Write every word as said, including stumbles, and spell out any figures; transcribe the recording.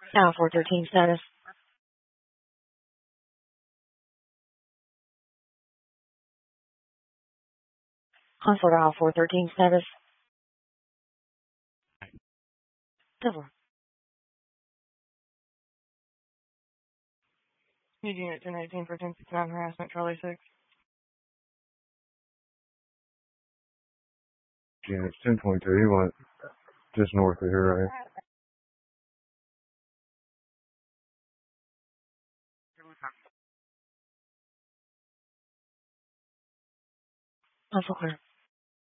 Now four thirteen status. Consort Isle four thirteen status. Cover. Unit ten eighteen for ten sixty-nine harassment, Charlie six. Yeah, it's ten twenty-two. He went just north of here, right? Also clear.